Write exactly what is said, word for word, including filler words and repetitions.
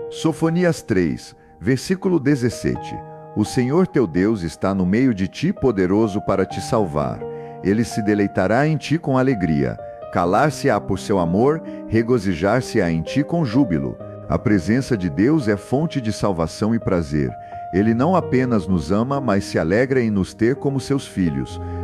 Sofonias três, versículo dezessete. O Senhor teu Deus está no meio de ti, poderoso para te salvar. Ele se deleitará em ti com alegria. Calar-se-á por seu amor, regozijar-se-á em ti com júbilo. A presença de Deus é fonte de salvação e prazer. Ele não apenas nos ama, mas se alegra em nos ter como seus filhos.